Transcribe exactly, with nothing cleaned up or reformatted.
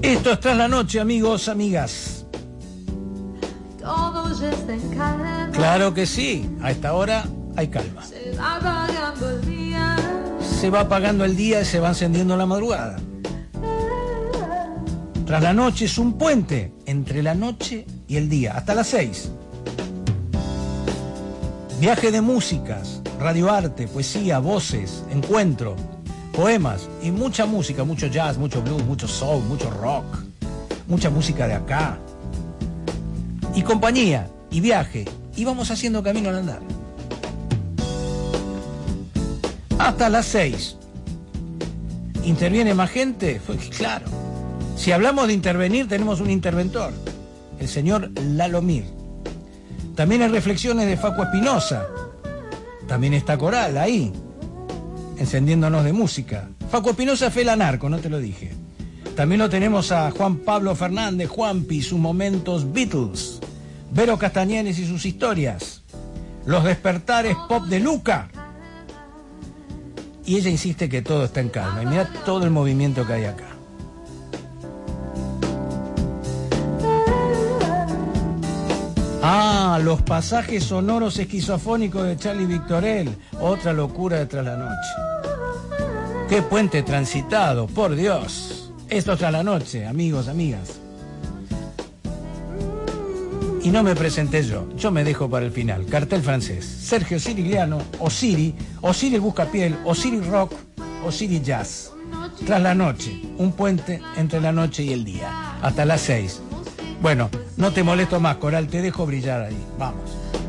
Esto es Tras la Noche, amigos, amigas. Todo ya está en calma. Claro que sí, a esta hora hay calma. Se va apagando el día. Se va apagando el día y se va encendiendo la madrugada. Tras la Noche es un puente entre la noche y el día, hasta las seis. Viaje de músicas, radioarte, poesía, voces, encuentro, poemas y mucha música, mucho jazz, mucho blues, mucho soul, mucho rock, mucha música de acá. Y compañía, y viaje, y vamos haciendo camino al andar. Hasta las seis. ¿Interviene más gente? Pues claro. Si hablamos de intervenir, tenemos un interventor, el señor Lalomir. También hay reflexiones de Facu Espinosa. También está Coral ahí, encendiéndonos de música. Facu Espinosa fue el anarco, no te lo dije. También lo tenemos a Juan Pablo Fernández, Juanpi, sus momentos Beatles. Vero Castañenes y sus historias. Los despertares pop de Luca. Y ella insiste que todo está en calma. Y mira todo el movimiento que hay acá. Ah, los pasajes sonoros esquizofónicos de Charlie Victorel. Otra locura de Tras la Noche. ¡Qué puente transitado, por Dios! Esto es Tras la Noche, amigos, amigas. Y no me presenté yo, yo me dejo para el final. Cartel francés. Sergio Sirigliano, Osiri, Osiri el Buscapiel, Osiri Rock, Osiri Jazz. Tras la Noche, un puente entre la noche y el día. Hasta las seis. Bueno, no te molesto más, Coral, te dejo brillar ahí. Vamos.